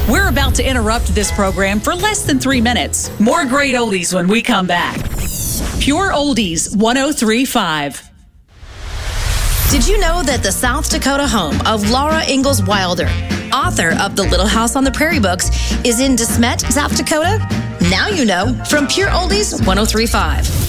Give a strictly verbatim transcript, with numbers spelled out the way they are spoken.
We're about to interrupt this program for less than three minutes. More great oldies when we come back. Pure Oldies one oh three point five. Did you know that the South Dakota home of Laura Ingalls Wilder, author of the Little House on the Prairie books, is in De Smet, South Dakota? Now you know from Pure Oldies one oh three point five.